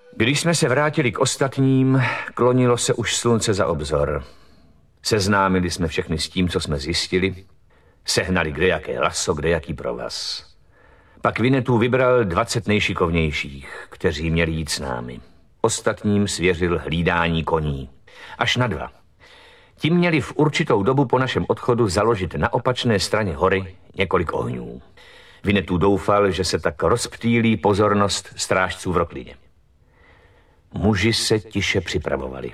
Když jsme se vrátili k ostatním, klonilo se už slunce za obzor. Seznámili jsme všechny s tím, co jsme zjistili. Sehnali kdejaké laso, kdejaký provaz. Pak Winnetou vybral 20 nejšikovnějších, kteří měli jít s námi. Ostatním svěřil hlídání koní. Až na 2. Ti měli v určitou dobu po našem odchodu založit na opačné straně hory několik ohňů. Winnetou doufal, že se tak rozptýlí pozornost strážců v roklině. Muži se tiše připravovali.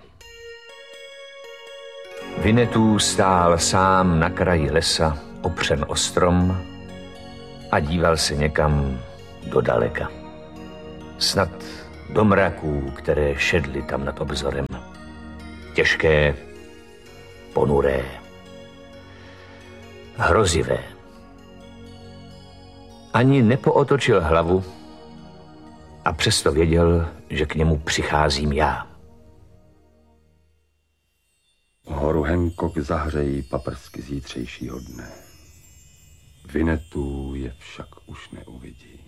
Winnetou stál sám na kraji lesa, opřen o strom, a díval se někam do daleka. Snad do mraků, které šedly tam nad obzorem. Těžké, ponuré, hrozivé. Ani nepootočil hlavu a přesto věděl, že k němu přicházím já. Horu Hancock zahřejí paprsky zítřejšího dne. Winnetou je však už neuvidí.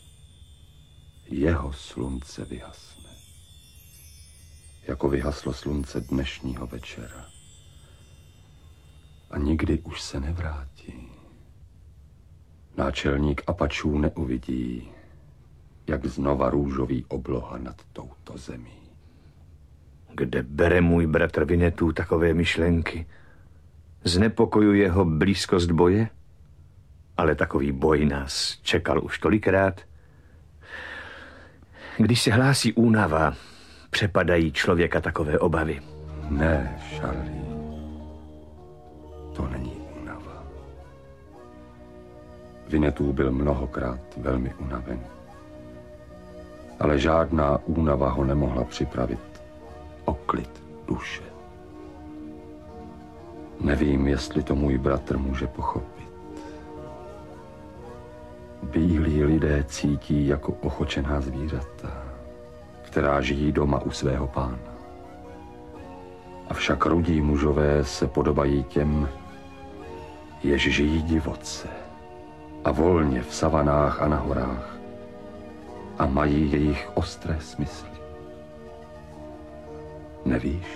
Jeho slunce vyhasne. Jako vyhaslo slunce dnešního večera. A nikdy už se nevrátí. Náčelník Apačů neuvidí, jak znova růžový obloha nad touto zemí. Kde bere můj bratr Winnetou takové myšlenky? Znepokojuje ho blízkost boje? Ale takový boj nás čekal už tolikrát. Když se hlásí únava, přepadají člověka takové obavy. Ne, Charlie. To není únava. Winnetou byl mnohokrát velmi unaven. Ale žádná únava ho nemohla připravit o klid duše. Nevím, jestli to můj bratr může pochopit. Bílí lidé cítí jako ochočená zvířata, která žijí doma u svého pána. Avšak rudí mužové se podobají těm, jež žijí divoce a volně v savanách a na horách a mají jejich ostré smysly. Nevíš,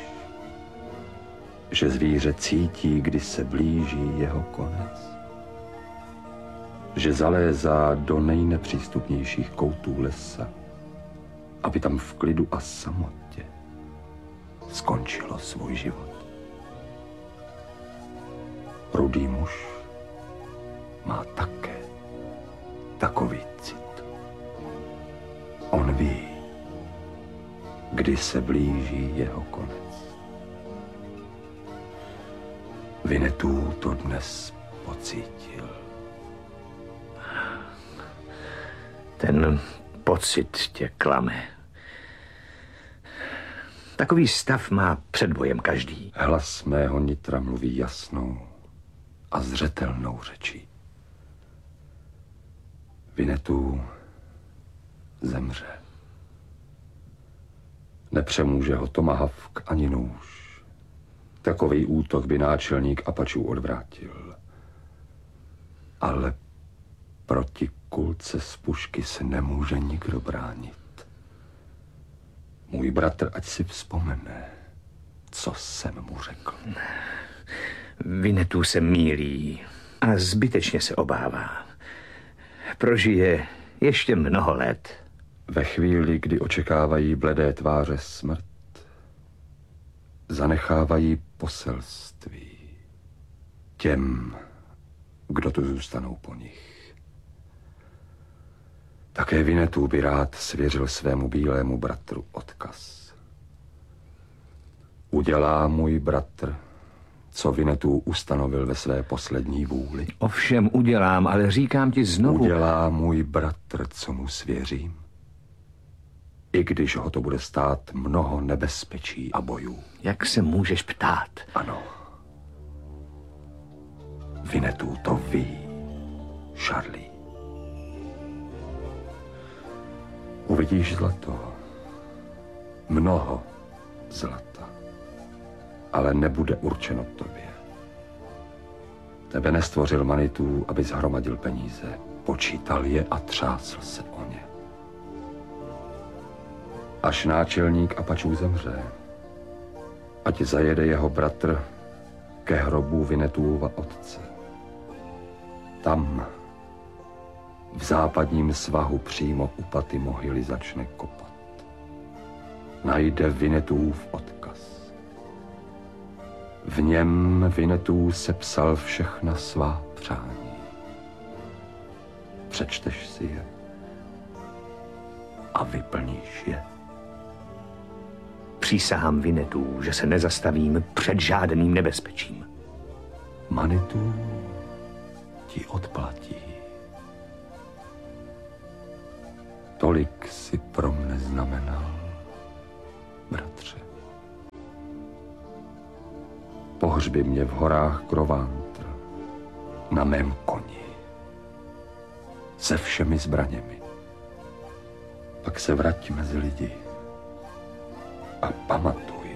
že zvíře cítí, kdy se blíží jeho konec? Že zalézá do nejnepřístupnějších koutů lesa, aby tam v klidu a samotě skončilo svůj život. Rudý muž má také takový cit. On ví, kdy se blíží jeho konec. Winnetou to dnes pocítil. Ten pocit tě klame. Takový stav má před bojem každý. Hlas mého nitra mluví jasnou a zřetelnou řečí. Winnetou zemře. Nepřemůže ho tomahawk ani nůž. Takový útok by náčelník Apačů odvrátil. Ale proti kulce z pušky se nemůže nikdo bránit. Můj bratr, ať si vzpomene, co jsem mu řekl. Winnetou se mýlí a zbytečně se obává. Prožije ještě mnoho let. Ve chvíli, kdy očekávají bledé tváře smrt, zanechávají poselství těm, kdo tu zůstanou po nich. Také Winnetou by rád svěřil svému bílému bratru odkaz. Udělá můj bratr, co Winnetou ustanovil ve své poslední vůli? Ovšem udělám, ale říkám ti znovu. Udělá můj bratr, co mu svěřím? I když ho to bude stát mnoho nebezpečí a bojů. Jak se můžeš ptát? Ano. Winnetou to ví, Charlie. Uvidíš zlato. Mnoho zlata. Ale nebude určeno tobě. Tebe nestvořil Manitou, aby zhromadil peníze. Počítal je a třásl se o ně. až náčelník Apačů zemře. Ať zajede jeho bratr ke hrobu Vinetuova otce. Tam, v západním svahu přímo u paty mohyly začne kopat. Najde Vinetuův odkaz. V něm Vinetů sepsal všechna svá přání. Přečteš si je a vyplníš je. Přísahám Vinetů, že se nezastavím před žádným nebezpečím. Manitou ti odplatí. Tolik si pro mne znamenal, bratře. Pohřbi mě v horách Grovantr, na mém koni, se všemi zbraněmi. Pak se vrať mezi lidi a pamatuj,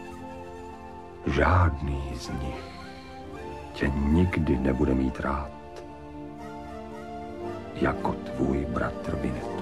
žádný z nich tě nikdy nebude mít rád, jako tvůj bratr Vinetu.